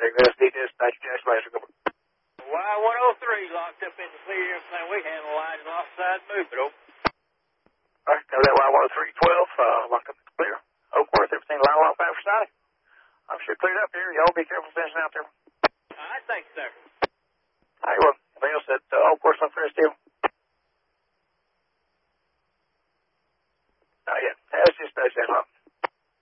SD dispatch, Jackson Blaster. Y103 locked up in the clear airplane. We handle line and offside movement, over. All right, cover that Y103-12, locked up in the clear. Oakworth, everything line along fast for Sonic. I'm sure cleared up here. Y'all be careful finishing out there. All right, thanks, sir. All right, well, everybody else at Oakworth, look for us, deal.